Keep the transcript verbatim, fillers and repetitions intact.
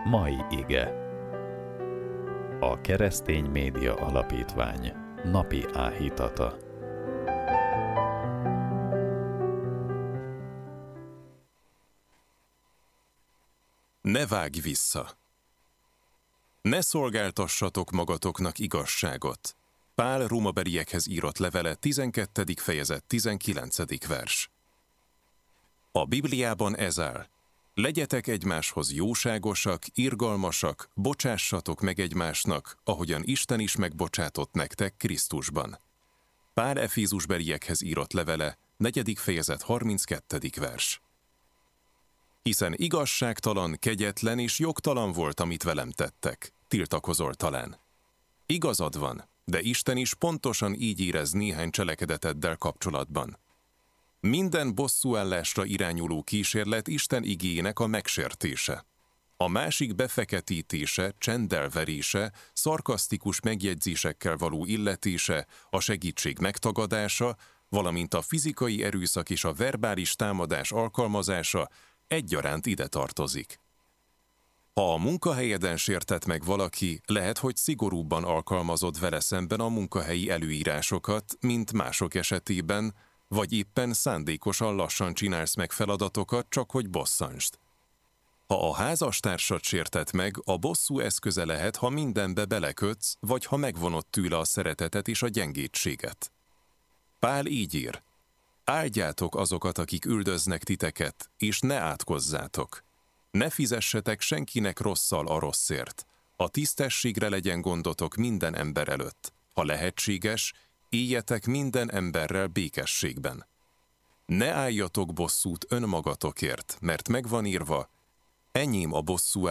Mai ige. A Keresztény Média Alapítvány napi áhítata. Ne vágj vissza! Ne szolgáltassatok magatoknak igazságot. Pál rómabeliekhez írott levele tizenkettedik fejezet tizenkilencedik vers. A Bibliában ez áll: legyetek egymáshoz jóságosak, irgalmasak, bocsássatok meg egymásnak, ahogyan Isten is megbocsátott nektek Krisztusban. Pál Efézusbeliekhez írott levele, negyedik fejezet harminckettedik vers. Hiszen igazságtalan, kegyetlen és jogtalan volt, amit velem tettek. Tiltakozol talán. Igazad van, de Isten is pontosan így érez néhány cselekedeteddel kapcsolatban. Minden bosszúállásra irányuló kísérlet Isten igéjének a megsértése. A másik befeketítése, csendelverése, szarkasztikus megjegyzésekkel való illetése, a segítség megtagadása, valamint a fizikai erőszak és a verbális támadás alkalmazása egyaránt ide tartozik. Ha a munkahelyeden sértett meg valaki, lehet, hogy szigorúbban alkalmazod vele szemben a munkahelyi előírásokat, mint mások esetében, vagy éppen szándékosan lassan csinálsz meg feladatokat, csak hogy bosszantsd. Ha a házastársat sértett meg, a bosszú eszköze lehet, ha mindenbe belekötsz, vagy ha megvonod tőle a szeretetet és a gyengétséget. Pál így ír: áldjátok azokat, akik üldöznek titeket, és ne átkozzátok. Ne fizessetek senkinek rosszal a rosszért. A tisztességre legyen gondotok minden ember előtt. Ha lehetséges, éljetek minden emberrel békességben. Ne álljatok bosszút önmagatokért, mert megvan írva: enyém a bosszú